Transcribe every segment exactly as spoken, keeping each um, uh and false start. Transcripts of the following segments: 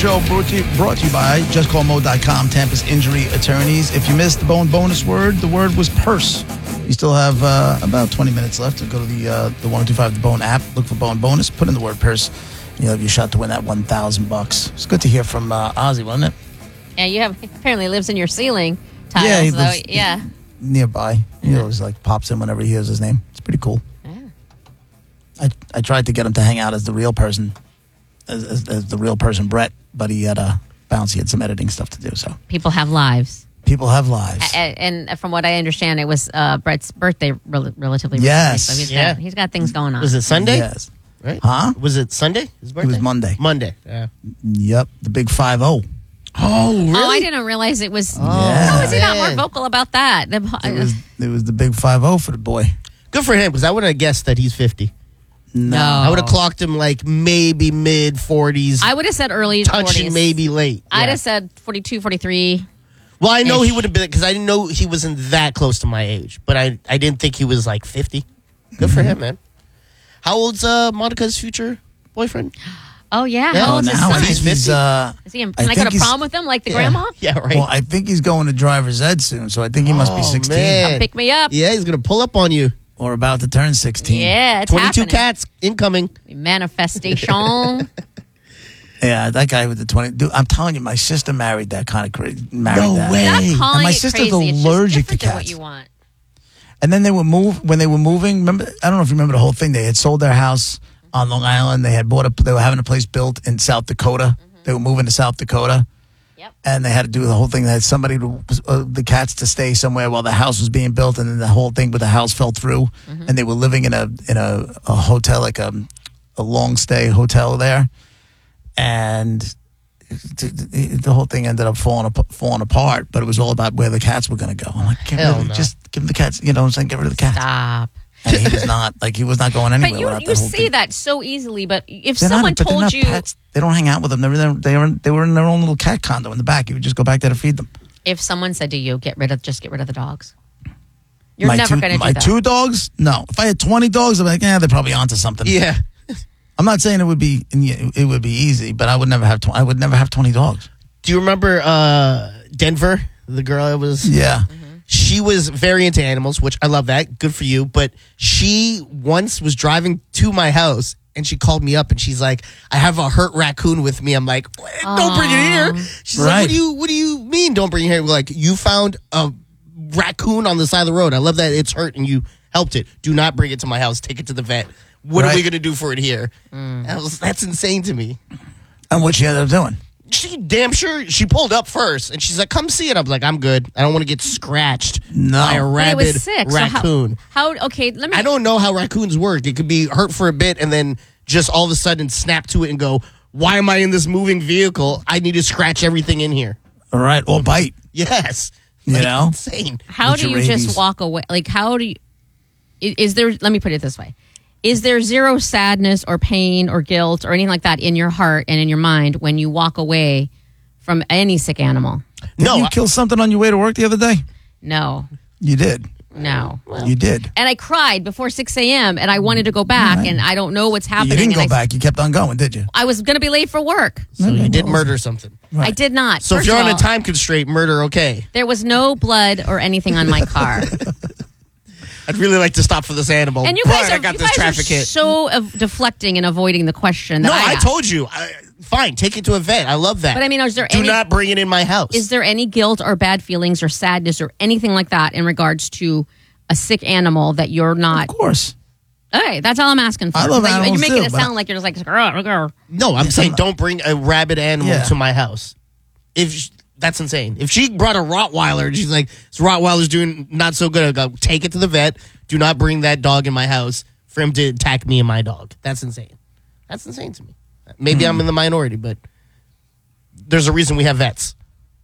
show brought to, you, brought to you by just call mo dot com, Tampa's injury attorneys. If you missed the Bone bonus word, the word was purse. You still have uh, about twenty minutes left to go to the uh, the one oh two five The Bone app, look for Bone bonus, put in the word purse, and you'll have your shot to win that one thousand bucks. It's good to hear from uh, Ozzy, wasn't it? Yeah, you have apparently lives in your ceiling tiles. Yeah, he so, lives yeah. nearby. He always like pops in whenever he hears his name. It's pretty cool. Yeah. I I tried to get him to hang out as the real person, as, as, as the real person Brett, but he had a bounce. He had some editing stuff to do. So People have lives. people have lives. A- And from what I understand, it was uh, Brett's birthday rel- relatively Yes. recently. So he's, Yeah. got, he's got things going on. Was it Sunday? Yes. Right? Huh? Was it Sunday? His birthday? It was Monday. Monday. Yeah. Yep. The big five zero. Oh, really? Oh, I didn't realize it was. Yeah. How is he not more man. vocal about that? The- It was it was the big five zero for the boy. Good for him, because I wouldn't have guessed that he's fifty. No. I would have clocked him like maybe mid forties, I would have said early touching forties. maybe late. I'd Yeah. have said forty-two, forty-three. Well, I know he ish. would have been, because I didn't know he wasn't that close to my age, but I, I didn't think he was like fifty. Good for him, man. How old's uh, Monica's future boyfriend? Oh, yeah. Yeah. How Oh, old's his now son? He's he's, fifty. uh, Is he in, I can I, think go to he's- prom with him like the Yeah. grandma? Yeah, right. well, I think he's going to driver's ed soon, so I think he must be Oh, sixteen man. Pick me up. Yeah, he's going to pull up on you. or about to turn sixteen. Yeah, it's twenty-two happening. cats incoming. Manifestation. Yeah, that guy with the twenty. Dude, I'm telling you, my sister married that kind of crazy. Married No that. way. Not And calling my it sister's crazy. It's just allergic to different than what cats. you want. And then they would move when they were moving. Remember, I don't know if you remember the whole thing. They had sold their house on Long Island. They had bought a. They were having a place built in South Dakota. Mm-hmm. They were moving to South Dakota. Yep. And they had to do the whole thing. They had somebody, to, uh, the cats, to stay somewhere while the house was being built, and then the whole thing with the house fell through. Mm-hmm. And they were living in a in a, a hotel, like a a long stay hotel there, and the, the whole thing ended up falling ap- falling apart. But it was all about where the cats were going to go. I'm like, get Hell rid of, no. just give them the cats. You know what I'm saying? Get rid of the cats. Stop. And he was not like he was not going anywhere. But you, without you the whole say thing. that so easily, but if They're someone not, but they're told not you, pets. They don't hang out with them. They were they were they were in their own little cat condo in the back. You would just go back there to feed them. if someone said to you, get rid of, just get rid of the dogs, you're my never two, going to do my that. two dogs. No, if I had twenty dogs, I'd be like, yeah, they're probably onto something. Yeah. I'm not saying it would be it would be easy, but I would never have tw- I would never have twenty dogs. Do you remember uh, Denver, the girl I was? Yeah. She was very into animals, which I love that. Good for you. But she once was driving to my house and she called me up and she's like, I have a hurt raccoon with me. I'm like, don't bring it here. She's like, Right. what do you what do you mean don't bring it here? We're like, you found a raccoon on the side of the road. I love that it's hurt and you helped it. Do not bring it to my house. Take it to the vet. What are we Right. going to do for it here? That was, that's insane to me. And what she ended up doing? She damn sure she pulled up first and she's like, come see it. I'm like, I'm good. I don't want to get scratched No. by a But But it rabid was sick. So how- raccoon. how, okay, let me. I don't know how raccoons work. It could be hurt for a bit and then just all of a sudden snap to it and go, why am I in this moving vehicle? I need to scratch everything in here. All right, or bite. Yes. You Like, know? insane. How With do your you rabies. just walk away? Like, how do you? i- Is there? Let me put it this way: is there zero sadness or pain or guilt or anything like that in your heart and in your mind when you walk away from any sick animal? Did No, you I- kill something on your way to work the other day? No, You did. no. You did. And I cried before six a.m. and I wanted to go back, Right. and I don't know what's happening. You didn't and go I, back. You kept on going, did you? I was going to be late for work. So you did murder something. Right. I did not. So First if you're of on a all, time constraint, murder, okay. there was no blood or anything on my car. I'd really like to stop for this animal. And you but guys are, I got you this guys traffic are hit. so of deflecting and avoiding the question that No, I, I got. told you. I, fine, take it to a vet. I love that. But I mean, is there Do any not bring it in my house. is there any guilt or bad feelings or sadness or anything like that in regards to a sick animal that you're not? Of course. Okay, that's all I'm asking for. I love Like, animals you're making too, it but sound I- like you're just like grr, grr. No, I'm saying I'm not- don't bring a rabid animal Yeah. to my house. If sh- that's insane. If she brought a Rottweiler and she's like, this Rottweiler's doing not so good, I go take it to the vet. Do not bring that dog in my house for him to attack me and my dog. That's insane. That's insane to me. Maybe I'm in the minority, but there's a reason we have vets.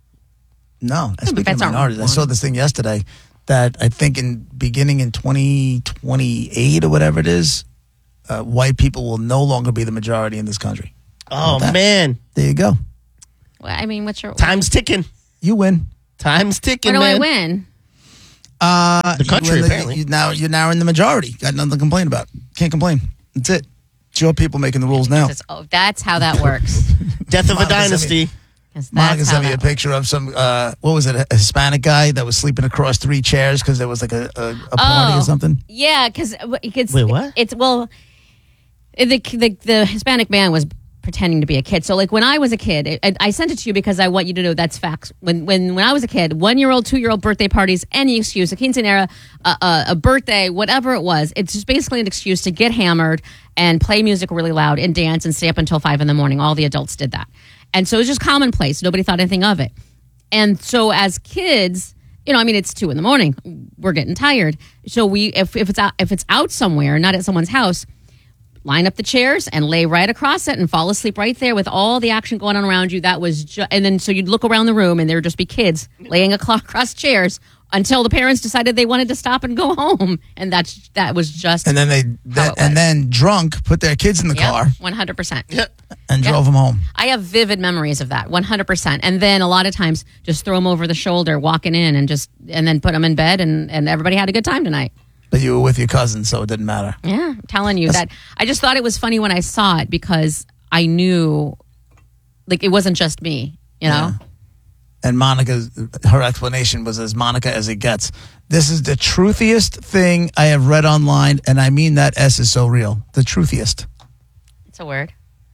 No. Speaking vets of aren't minorities, I wrong. saw this thing yesterday that I think in beginning in twenty twenty-eight or whatever it is, uh, white people will no longer be the majority in this country. Oh that? man, There you go. Well, I mean, what's your time's ticking. You win. Time's ticking, Where do I man. win? Uh, The country, you win apparently. You, now you're now in the majority. Got nothing to complain about. Can't complain. That's it. It's your people making the rules now. It's- oh, that's how that works. Death of a Monica sent me- dynasty. 'Cause Monica that's sent how me a that picture of some, uh, what was it, a Hispanic guy that was sleeping across three chairs because there was like a, a, a party Oh. or something. Yeah, because it's Wait, what? It's well, the, the the Hispanic man was pretending to be a kid. So like when I was a kid, it, I sent it to you because I want you to know that's facts. When when when I was a kid, one year old, two year old birthday parties, any excuse, a quinceanera, a, a, a birthday, whatever it was, it's just basically an excuse to get hammered and play music really loud and dance and stay up until five in the morning. All the adults did that, and so it was just commonplace. Nobody thought anything of it. And so as kids, you know, I mean, it's two in the morning. We're getting tired. So we, if, if it's out, if it's out somewhere, not at someone's house, line up the chairs and lay right across it and fall asleep right there with all the action going on around you. That was, ju- and then so you'd look around the room and there'd just be kids laying aclo- across chairs until the parents decided they wanted to stop and go home. And that's that was just And then they, How that, it was. and then drunk, put their kids in the car one hundred percent. and Yep. drove them home. I have vivid memories of that, one hundred percent. And then a lot of times just throw them over the shoulder, walking in and just, and then put them in bed and, and everybody had a good time tonight. But you were with your cousin, so it didn't matter. Yeah, I'm telling you that. I just thought it was funny when I saw it because I knew, like, it wasn't just me, you know? Yeah. And Monica's, her explanation was as Monica as it gets. This is the truthiest thing I have read online, and I mean that S is so real. The truthiest. It's a word.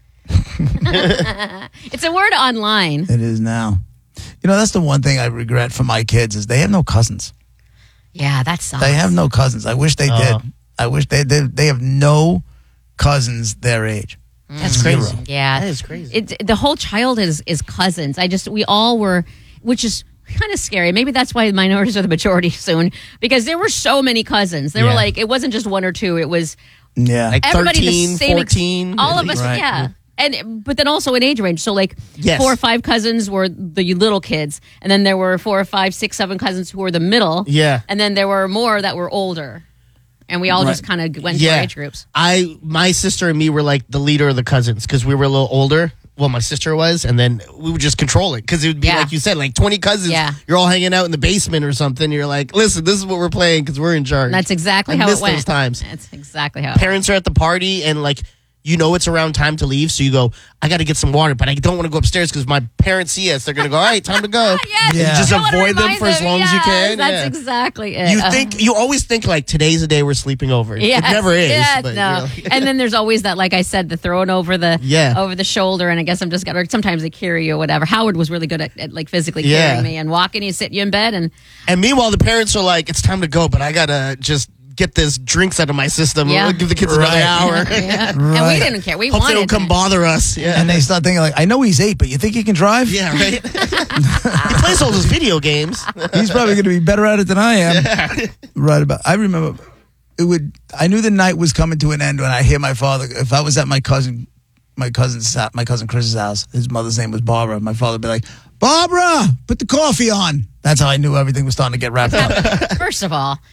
It's a word online. It is now. You know, that's the one thing I regret for my kids is they have no cousins. Yeah, that sucks. They have no cousins. I wish they Oh. did. I wish they did. They have no cousins their age. That's Zero. crazy. Yeah, That is crazy. It, the whole childhood is, is cousins. I just we all were, which is kind of scary. Maybe that's why minorities are the majority soon because there were so many cousins. There were Yeah. like it wasn't just one or two. It was Yeah. Like everybody thirteen, the same. ex- fourteen. all of us, Right. yeah. And but then also an age range. So like Yes. four or five cousins were the little kids, and then there were four or five, six, seven cousins who were the middle. Yeah. and then there were more that were older, and we all Right. just kind of went to Yeah. our age groups. I, my sister and me were like the leader of the cousins because we were a little older. Well, my sister was, and then we would just control it because it would be Yeah. like you said, like twenty cousins. Yeah. You're all hanging out in the basement or something. You're like, listen, this is what we're playing because we're in charge. And that's exactly I how miss it went. those times. That's exactly how. It Parents are at the party and like you know it's around time to leave, so you go, I got to get some water, but I don't want to go upstairs because my parents see us. They're gonna go, all right, time to go. Yes, Yeah. Just you wanna avoid them remind for as long as you Yes, can. That's Yeah. exactly it. You Uh, think you always think like today's the day we're sleeping over. Yes, It never is. yes, but no. you're like- And then there's always that, like I said, the throwing over the Yeah. over the shoulder, and I guess I'm just gonna. Or sometimes they carry you or whatever. Howard was really good at, at like physically Yeah. carrying me and walking you, sit you in bed, and And meanwhile, the parents are like, it's time to go, but I gotta just get this drinks out of my system. Yeah. We'll give the kids Right. another hour. yeah. and we Right. didn't care. We Hope they wanted don't come to- bother us. Yeah. And they start thinking like, I know he's eight, but you think he can drive? yeah, right. He plays all those video games. He's probably going to be better at it than I am. Right about. I remember it would. I knew the night was coming to an end when I hear my father. If I was at my cousin, my cousin's, my cousin Chris's house, his mother's name was Barbara. My father would be like, Barbara, put the coffee on. That's how I knew everything was starting to get wrapped up. First of all,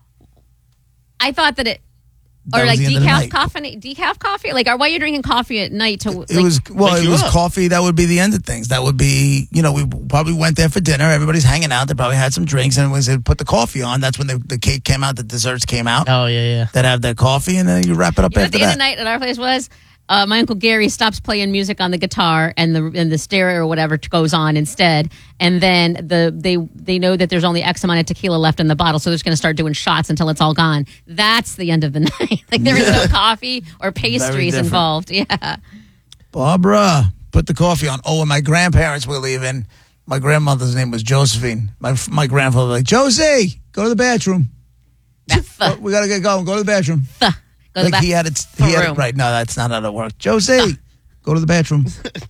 I thought that it. That Or was like the end of the decaf night. coffee, decaf coffee. Like, or why are you drinking coffee at night? To like, It was well, wake it you was up. coffee. That would be the end of things. That would be, you know, we probably went there for dinner. Everybody's hanging out. They probably had some drinks, and when they put the coffee on, that's when the, the cake came out, the desserts came out. Oh, yeah, yeah. That have their coffee, and then you wrap it up You know what after the end of that. the night at our place was? Uh, my uncle Gary stops playing music on the guitar, and the and the stereo or whatever goes on instead. And then the they they know that there's only X amount of tequila left in the bottle, so they're just going to start doing shots until it's all gone. That's the end of the night. Like there is no coffee or pastries different. involved. Yeah, Barbara, put the coffee on. Oh, and my grandparents were leaving. My grandmother's name was Josephine. My my grandfather was like, Josie, go to the bathroom. Oh, we gotta get going. Go to the bathroom. go to the Like he bath- had it. He had it room. right. No, that's not how that works. Josie, go to the bathroom.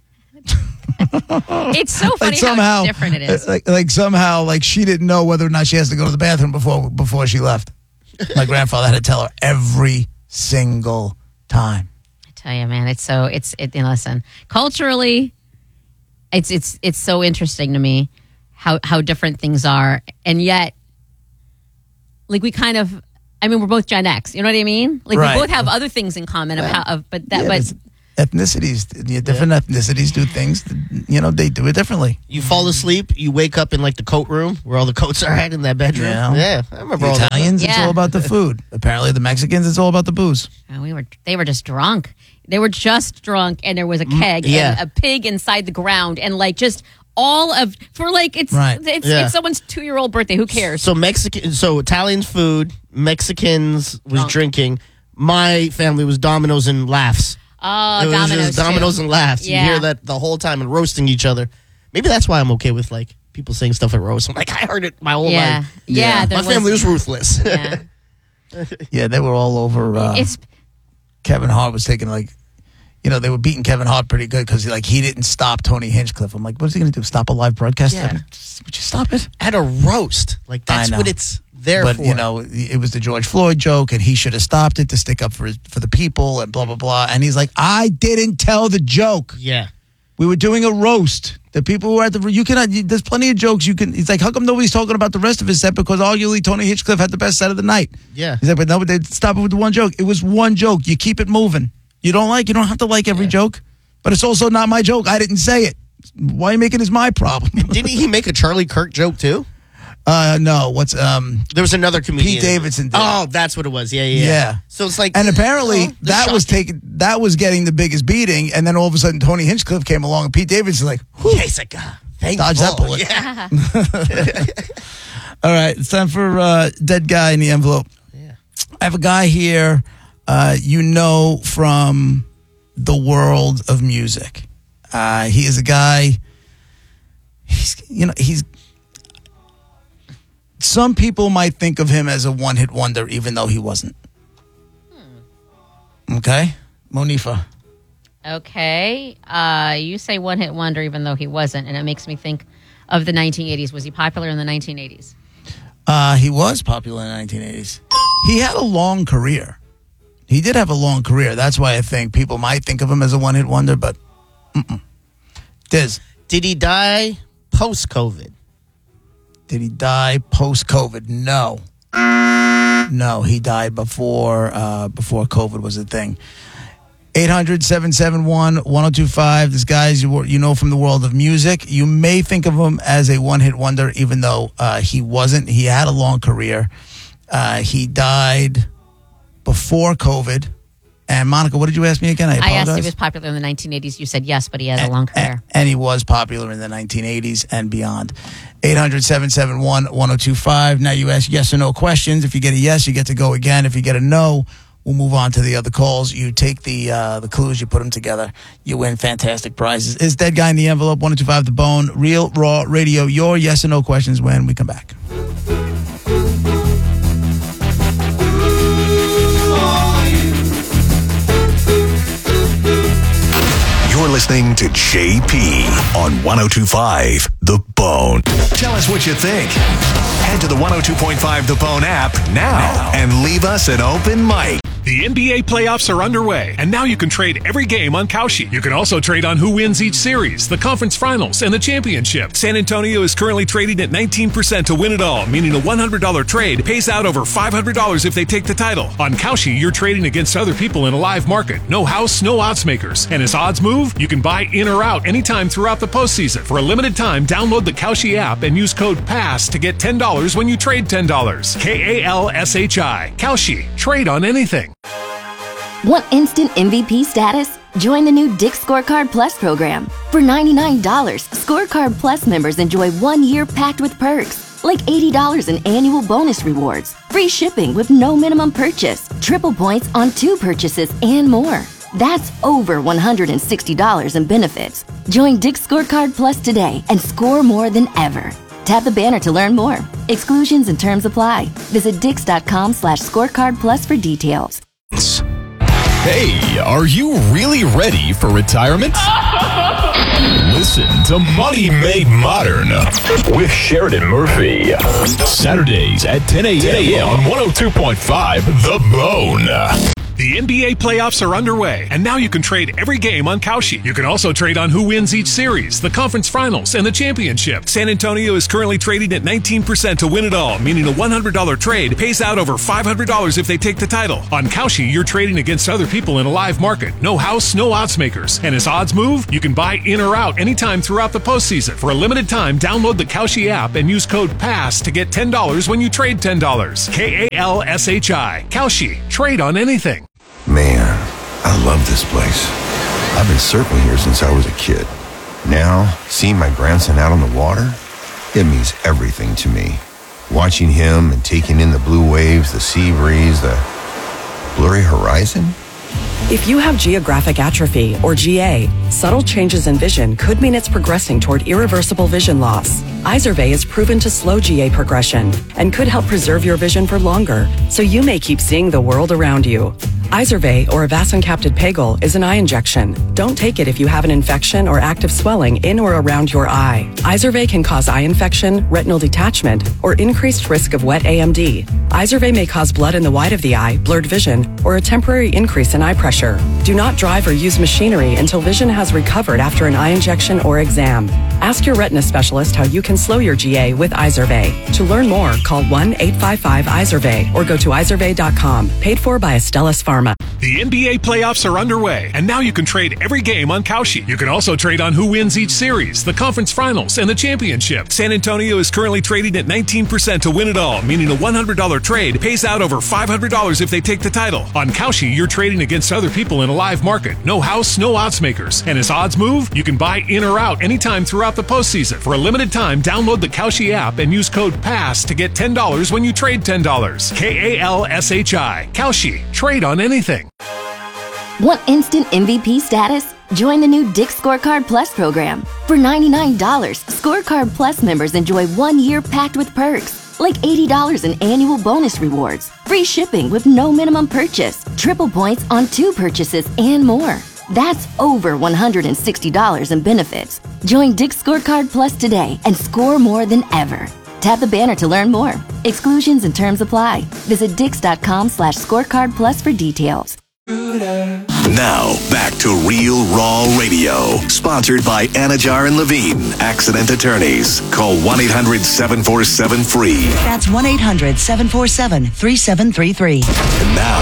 It's so funny Like somehow, how different it is. Like like somehow, like she didn't know whether or not she has to go to the bathroom before before she left. My grandfather had to tell her every single time. I tell you, man, it's so it's it. And listen, culturally, it's it's it's so interesting to me how how different things are, and yet, like we kind of, I mean, we're both Gen X. You know what I mean? Like Right. we both have other things in common of how, of, but that, Yeah, but it's- ethnicities, the different yeah. ethnicities do things, you know, they do it differently. You fall asleep, you wake up in like the coat room where all the coats are at in that bedroom. Yeah, yeah I remember the all Italians, that. it's Yeah. all about the food. Apparently the Mexicans, it's all about the booze. And we were, they were just drunk. They were just drunk, and there was a keg yeah. and a pig inside the ground, and like just all of for like it's Right. it's, Yeah. it's someone's two year old birthday. Who cares? So Mexican, so Italians food, Mexicans was Drunk. drinking. My family was Domino's and laughs. Oh, it was Domino's just Domino's too. and laughs. Yeah. You hear that the whole time and roasting each other. Maybe that's why I'm okay with like people saying stuff at roast. I'm like, I heard it my whole Yeah, life. yeah. there My family was ruthless. Yeah. Yeah, they were all over. Uh, It's Kevin Hart was taking like, you know, they were beating Kevin Hart pretty good because like he didn't stop Tony Hinchcliffe. I'm like, what is he going to do? Stop a live broadcast? Yeah. Would you stop it? At a roast. Like that's know. what it's there But for. you know, it was the George Floyd joke, and he should have stopped it to stick up for his, for the people and blah blah blah. And he's like, I didn't tell the joke. Yeah. We were doing a roast. The people who were at the you cannot. You, there's plenty of jokes you can. He's like, how come nobody's talking about the rest of his set? Because arguably Tony Hinchcliffe had the best set of the night. Yeah. He's like, but no, but they stop it with the one joke. It was one joke. You keep it moving. You don't like. You don't have to like every joke. But it's also not my joke. I didn't say it. Why are you making it my problem? Didn't he make a Charlie Kirk joke too? Uh, no. What's um? There was another comedian. Pete Davidson did. Oh, that's what it was. Yeah, yeah. yeah. Yeah. So it's like, And apparently oh, the that was shocking- taking that was getting the biggest beating, and then all of a sudden Tony Hinchcliffe came along, and Pete Davidson like, whew, Yeah, he's like, ah, thank dodge that God. bullet. Yeah. All right, it's time for uh, Dead Guy in the Envelope. Yeah. I have a guy here uh, you know from the world of music. Uh, he is a guy, he's, you know, he's, some people might think of him as a one-hit wonder, even though he wasn't. Okay? Monifa. okay. Uh, you say one hit wonder, even though he wasn't, and it makes me think of the nineteen eighties. Was he popular in the nineteen eighties? Uh, he was popular in the nineteen eighties. He had a long career. He did have a long career. That's why I think people might think of him as a one-hit wonder, but mm-mm. Diz, Did he die post COVID? did he die post-COVID? No. No, he died before uh, before COVID was a thing. eight hundred, seven seven one, one oh two five. This guy's you, you know from the world of music. You may think of him as a one-hit wonder, even though uh, he wasn't. He had a long career. Uh, he died before COVID. And Monica, what did you ask me again? I I apologize. asked if he was popular in the nineteen eighties. You said yes, but he had a long career. And, and he was popular in the nineteen eighties and beyond. eight hundred, seven seven one, one oh two five. Now you ask yes or no questions. If you get a yes, you get to go again. If you get a no, we'll move on to the other calls. You take the uh, the clues, you put them together, you win fantastic prizes. It's Dead Guy in the Envelope, one oh two five The Bone, Real Raw Radio. Your yes or no questions when we come back. You're listening to J P on one oh two point five The Bone. Tell us what you think. Head to the one oh two point five The Bone app now and leave us an open mic. The N B A playoffs are underway, and now you can trade every game on Kalshi. You can also trade on who wins each series, the conference finals, and the championship. San Antonio is currently trading at nineteen percent to win it all, meaning a one hundred dollars trade pays out over five hundred dollars if they take the title. On Kalshi, you're trading against other people in a live market. No house, no odds makers. And as odds move, you can buy in or out anytime throughout the postseason. For a limited time, download the Kalshi app and use code PASS to get ten dollars when you trade ten dollars. K A L S H I. Kalshi. Trade on anything. Want instant M V P status? Join the new Dick's Scorecard Plus program. For ninety-nine dollars, Scorecard Plus members enjoy one year packed with perks, like eighty dollars in annual bonus rewards, free shipping with no minimum purchase, triple points on two purchases, and more. That's over one hundred sixty dollars in benefits. Join Dick's Scorecard Plus today and score more than ever. Tap the banner to learn more. Exclusions and terms apply. Visit dix.com slash scorecard plus for details. Hey, are you really ready for retirement? Listen to Money Made Modern with Sheridan Murphy. Saturdays at ten a.m. on one oh two point five The Bone. The N B A playoffs are underway, and now you can trade every game on Kalshi. You can also trade on who wins each series, the conference finals, and the championship. San Antonio is currently trading at nineteen percent to win it all, meaning a one hundred dollars trade pays out over five hundred dollars if they take the title. On Kalshi, you're trading against other people in a live market. No house, no odds makers. And as odds move, you can buy in or out anytime throughout the postseason. For a limited time, download the Kalshi app and use code PASS to get ten dollars when you trade ten dollars. K A L S H I. Kalshi. Trade on anything. Man, I love this place. I've been surfing here since I was a kid. Now, seeing my grandson out on the water, it means everything to me. Watching him and taking in the blue waves, the sea breeze, the blurry horizon. If you have geographic atrophy, or G A, subtle changes in vision could mean it's progressing toward irreversible vision loss. Izervay is proven to slow G A progression and could help preserve your vision for longer, so you may keep seeing the world around you. Izervay, or avacincaptad pegol, is an eye injection. Don't take it if you have an infection or active swelling in or around your eye. Izervay can cause eye infection, retinal detachment, or increased risk of wet A M D. Izervay may cause blood in the white of the eye, blurred vision, or a temporary increase in eye pressure. Do not drive or use machinery until vision has recovered after an eye injection or exam. Ask your retina specialist how you can slow your G A with Izervay. To learn more, call one eight five five Izervay or go to izervay dot com. Paid for by Astellas Pharma. The N B A playoffs are underway, and now you can trade every game on Kalshi. You can also trade on who wins each series, the conference finals, and the championship. San Antonio is currently trading at nineteen percent to win it all, meaning a one hundred dollars trade pays out over five hundred dollars if they take the title. On Kalshi, you're trading against other people in a live market. No house, no odds makers. And as odds move, you can buy in or out anytime throughout the postseason. For a limited time, download the Kalshi app and use code PASS to get ten dollars when you trade ten dollars. K A L S H I. Kalshi. Trade on anything. Want instant M V P status? Join the new Dick's Scorecard Plus program. For ninety-nine dollars, Scorecard Plus members enjoy one year packed with perks, like eighty dollars in annual bonus rewards, free shipping with no minimum purchase, triple points on two purchases, and more. That's over one hundred sixty dollars in benefits. Join Dick's Scorecard Plus today and score more than ever. Tap the banner to learn more. Exclusions and terms apply. Visit dix.com slash scorecard plus for details. Now, back to Real Raw Radio. Sponsored by Anajar and Levine, Accident Attorneys. Call one eight hundred seven four seven free. That's one eight hundred seven four seven three seven three three. And now,